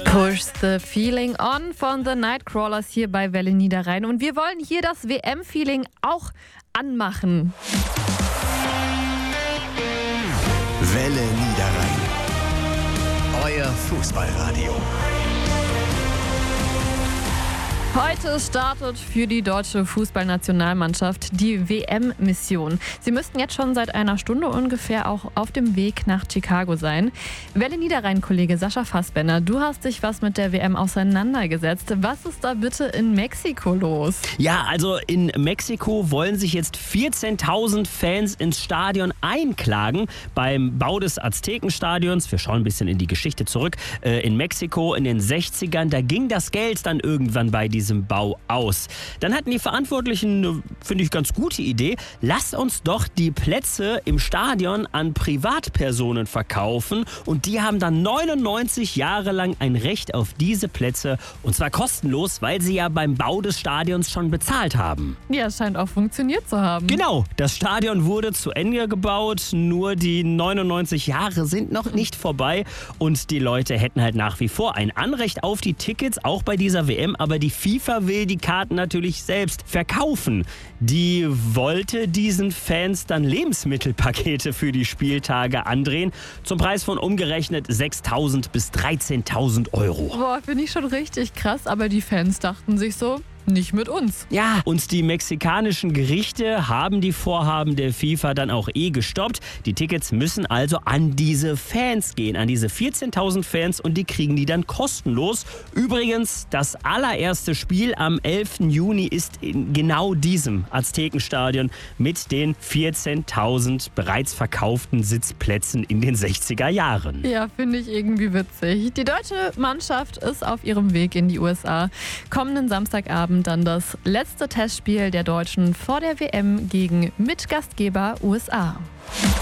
Push the Feeling On von The Nightcrawlers hier bei Welle Niederrhein. Und wir wollen hier das WM-Feeling auch anmachen. Welle Niederrhein. Euer Fußballradio. Heute startet für die deutsche Fußballnationalmannschaft die WM-Mission. Sie müssten jetzt schon seit einer Stunde ungefähr auch auf dem Weg nach Chicago sein. Welle Niederrhein-Kollege Sascha Fassbender, du hast dich was mit der WM auseinandergesetzt. Was ist da bitte in Mexiko los? Ja, also in Mexiko wollen sich jetzt 14.000 Fans ins Stadion einklagen beim Bau des Aztekenstadions. Wir schauen ein bisschen in die Geschichte zurück. In Mexiko in den 60ern, da ging das Geld dann irgendwann bei diesem Bau aus. Dann hatten die Verantwortlichen eine, finde ich, ganz gute Idee. Lasst uns doch die Plätze im Stadion an Privatpersonen verkaufen. Und die haben dann 99 Jahre lang ein Recht auf diese Plätze. Und zwar kostenlos, weil sie ja beim Bau des Stadions schon bezahlt haben. Ja, es scheint auch funktioniert zu haben. Genau, das Stadion wurde zu Ende gebaut. Nur die 99 Jahre sind noch nicht vorbei. Und die Leute hätten halt nach wie vor ein Anrecht auf die Tickets, auch bei dieser WM. Aber die FIFA will die Karten natürlich selbst verkaufen. Die wollte diesen Fans dann Lebensmittelpakete für die Spieltage andrehen, zum Preis von umgerechnet 6.000 bis 13.000 Euro. Boah, finde ich schon richtig krass, aber die Fans dachten sich so, nicht mit uns. Ja, und die mexikanischen Gerichte haben die Vorhaben der FIFA dann auch gestoppt. Die Tickets müssen also an diese Fans gehen, an diese 14.000 Fans, und die kriegen die dann kostenlos. Übrigens, das allererste Spiel am 11. Juni ist in genau diesem Aztekenstadion mit den 14.000 bereits verkauften Sitzplätzen in den 60er Jahren. Ja, finde ich irgendwie witzig. Die deutsche Mannschaft ist auf ihrem Weg in die USA. Kommenden Samstagabend dann das letzte Testspiel der Deutschen vor der WM gegen Mitgastgeber USA.